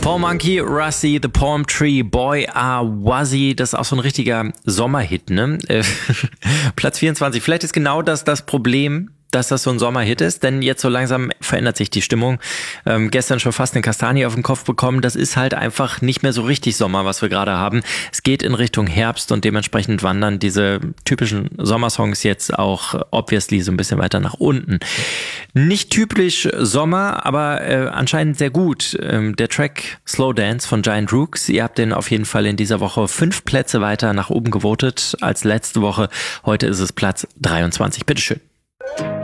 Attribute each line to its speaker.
Speaker 1: Paul Monkey, Rusty, The Palm Tree, Boy Ah Wuzzy, das ist auch so ein richtiger Sommerhit, ne? Platz 24, vielleicht ist genau das Problem, dass das so ein Sommerhit ist, denn jetzt so langsam verändert sich die Stimmung. Gestern schon fast eine Kastanie auf den Kopf bekommen, das ist halt einfach nicht mehr so richtig Sommer, was wir gerade haben. Es geht in Richtung Herbst und dementsprechend wandern diese typischen Sommersongs jetzt auch obviously so ein bisschen weiter nach unten. Nicht typisch Sommer, aber anscheinend sehr gut. Der Track Slow Dance von Giant Rooks, ihr habt den auf jeden Fall in dieser Woche 5 Plätze weiter nach oben gewotet als letzte Woche. Heute ist es Platz 23. Bitteschön.